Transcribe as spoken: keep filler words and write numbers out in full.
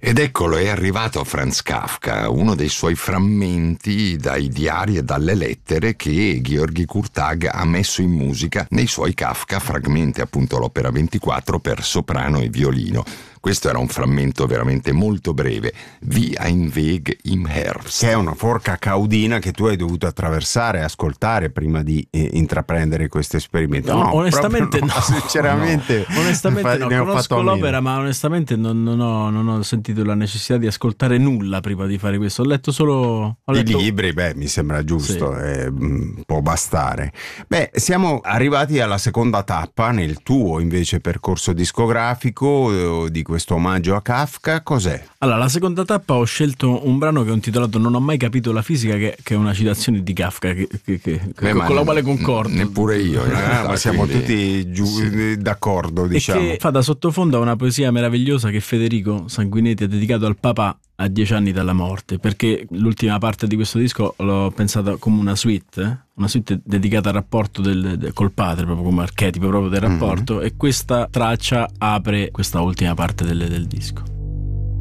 Ed eccolo, è arrivato Franz Kafka, uno dei suoi frammenti dai diari e dalle lettere che György Kurtág ha messo in musica nei suoi Kafka, fragmenti appunto l'opera ventiquattro per soprano e violino. Questo era un frammento veramente molto breve, Wie ein Weg im Herbst. Che è una forca caudina che tu hai dovuto attraversare, ascoltare prima di eh, intraprendere questo esperimento. No, no onestamente no. no. Sinceramente, no. Onestamente no, ne ho conosco fatto l'opera, ma onestamente non, non, ho, non ho sentito la necessità di ascoltare nulla prima di fare questo. Ho letto solo... Ho letto... I libri, beh, mi sembra giusto, sì. eh, può bastare. Beh, siamo arrivati alla seconda tappa nel tuo invece percorso discografico eh, di questo omaggio a Kafka. Cos'è? Allora, la seconda tappa ho scelto un brano che ho intitolato Non ho mai capito la fisica, che, che è una citazione di Kafka che, che, che, Beh, con la quale concordo. Neppure io, in ah, ma siamo quindi... tutti giù, sì. d'accordo, diciamo. E che fa da sottofondo a una poesia meravigliosa che Federico Sanguinetti ha dedicato al papà a dieci anni dalla morte, perché l'ultima parte di questo disco l'ho pensata come una suite, eh? una suite dedicata al rapporto del, del, col padre, proprio come archetipo proprio del rapporto, mm-hmm. e questa traccia apre questa ultima parte del, del disco.